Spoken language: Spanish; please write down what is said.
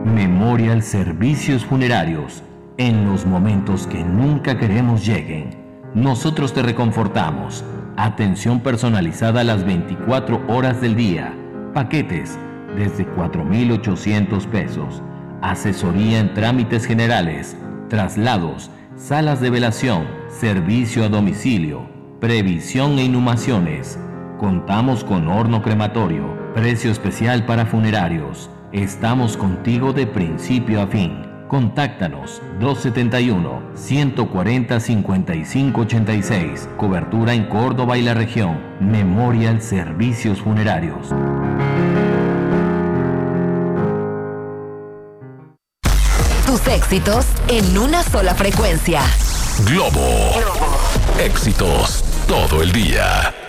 Memorial Servicios Funerarios. En los momentos que nunca queremos lleguen, nosotros te reconfortamos. Atención personalizada a las 24 horas del día. Paquetes desde 4,800 pesos. Asesoría en trámites generales, traslados, salas de velación, servicio a domicilio, previsión e inhumaciones. Contamos con horno crematorio, precio especial para funerarios. Estamos contigo de principio a fin. Contáctanos 271-140-5586. Cobertura en Córdoba y la región. Memorial Servicios Funerarios. Tus éxitos en una sola frecuencia. Globo. Éxitos todo el día.